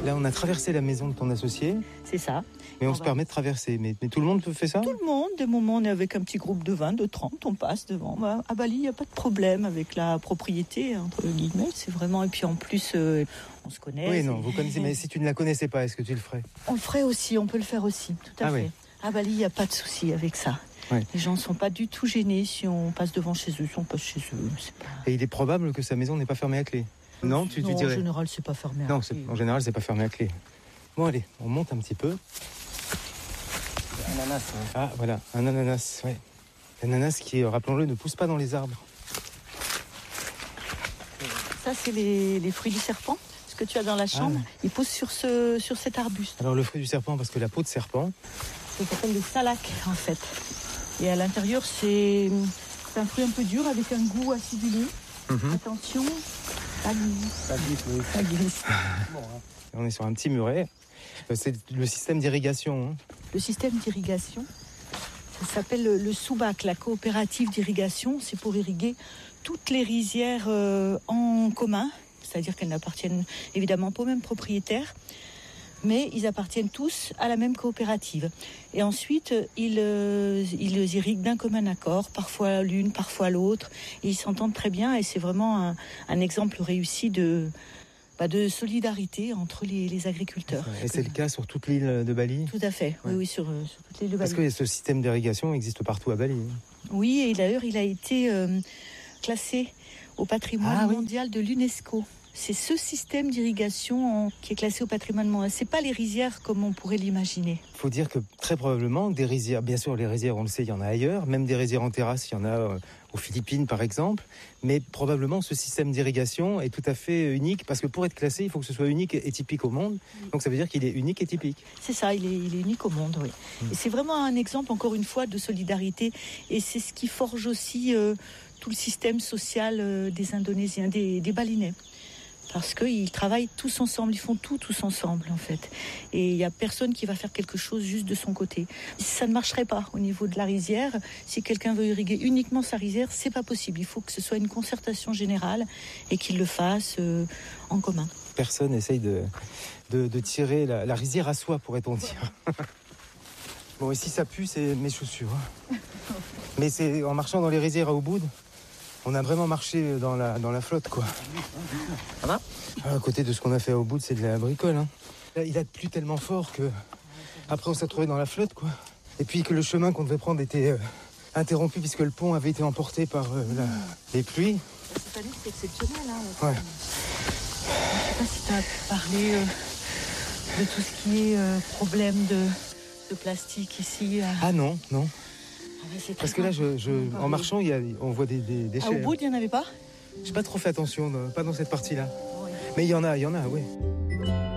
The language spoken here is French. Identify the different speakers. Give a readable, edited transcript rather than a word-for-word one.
Speaker 1: Là, on a traversé la maison de ton associé.
Speaker 2: C'est ça.
Speaker 1: Mais on se permet de traverser. Mais tout le monde peut faire ça ?
Speaker 2: Tout le monde. Des moments, on est avec un petit groupe de 20, de 30, on passe devant. À Bali, il n'y a pas de problème avec la propriété, entre guillemets. C'est vraiment... Et puis en plus, on se connaît.
Speaker 1: Oui, non, vous connaissez. Mais si tu ne la connaissais pas, est-ce que tu le ferais ?
Speaker 2: On le ferait aussi, on peut le faire aussi, tout à fait.
Speaker 1: Oui.
Speaker 2: À Bali, il n'y a pas de souci avec ça.
Speaker 1: Oui.
Speaker 2: Les gens ne sont pas du tout gênés si on passe devant chez eux, si on passe chez eux. C'est pas...
Speaker 1: Et il est probable que sa maison n'est pas fermée à clé ? Non, tu dirais ?
Speaker 2: En général, c'est pas fermé à
Speaker 1: Non,
Speaker 2: clé.
Speaker 1: en général, c'est pas fermé à clé. Bon, allez, on monte un petit peu.
Speaker 3: Ananas. Ouais.
Speaker 1: Ah, voilà, un ananas, ouais. L'ananas qui, rappelons-le, ne pousse pas dans les arbres.
Speaker 2: Ça, c'est les fruits du serpent. Ce que tu as dans la chambre, ils poussent sur cet arbuste.
Speaker 1: Alors, le fruit du serpent, parce que la peau de serpent...
Speaker 2: Ça s'appelle le salak, en fait. Et à l'intérieur, c'est un fruit un peu dur, avec un goût acidulé. Attention, ça glisse. Ça glisse.
Speaker 3: Bon, hein.
Speaker 1: On est sur un petit muret. C'est le système d'irrigation. Hein.
Speaker 2: Le système d'irrigation, ça s'appelle le SUBAC, la coopérative d'irrigation. C'est pour irriguer toutes les rizières en commun, c'est-à-dire qu'elles n'appartiennent évidemment pas au même propriétaire, mais ils appartiennent tous à la même coopérative. Et ensuite, ils irriguent d'un commun accord, parfois l'une, parfois l'autre, et ils s'entendent très bien, et c'est vraiment un exemple réussi de solidarité entre les agriculteurs.
Speaker 1: Et c'est le cas sur toute l'île de Bali ?
Speaker 2: Tout à fait,
Speaker 1: Ouais.
Speaker 2: oui, sur toute l'île de Bali.
Speaker 1: Parce que ce système d'irrigation existe partout à Bali.
Speaker 2: Oui, et d'ailleurs, il a été classé au patrimoine mondial de l'UNESCO. C'est ce système d'irrigation qui est classé au patrimoine mondial. C'est pas les rizières comme on pourrait l'imaginer.
Speaker 1: Il faut dire que très probablement des rizières, bien sûr les rizières on le sait, il y en a ailleurs, même des rizières en terrasse, il y en a aux Philippines par exemple, mais probablement ce système d'irrigation est tout à fait unique parce que pour être classé, il faut que ce soit unique et typique au monde. Donc ça veut dire qu'il est unique et typique.
Speaker 2: C'est ça, il est unique au monde, oui. Et c'est vraiment un exemple, encore une fois, de solidarité et c'est ce qui forge aussi tout le système social des Indonésiens, des Balinais. Parce qu'ils travaillent tous ensemble, ils font tout tous ensemble en fait. Et il n'y a personne qui va faire quelque chose juste de son côté. Ça ne marcherait pas au niveau de la rizière. Si quelqu'un veut irriguer uniquement sa rizière, c'est pas possible. Il faut que ce soit une concertation générale et qu'il le fasse en commun.
Speaker 1: Personne essaye de tirer la rizière à soi, pourrait-on dire. Bon, et si ça pue, c'est mes chaussures. Mais c'est en marchant dans les rizières à Ubud, on a vraiment marché dans la flotte, quoi.
Speaker 3: Ça va ?
Speaker 1: À côté de ce qu'on a fait à Ubud, c'est de la bricole. Hein. Là, il a plu tellement fort que après on s'est retrouvé dans la flotte, quoi. Et puis que le chemin qu'on devait prendre était interrompu puisque le pont avait été emporté par les pluies.
Speaker 2: Cette année, c'est exceptionnel. Hein.
Speaker 1: Ouais.
Speaker 2: Je ne sais pas si tu as parlé de tout ce qui est problème de plastique ici.
Speaker 1: Ah non.
Speaker 2: C'est
Speaker 1: Parce que là, en marchant, on voit des déchets.
Speaker 2: Au bout, il n'y en avait pas ?
Speaker 1: J'ai pas trop fait attention, pas dans cette partie-là.
Speaker 2: Oui.
Speaker 1: Mais il y en a, oui.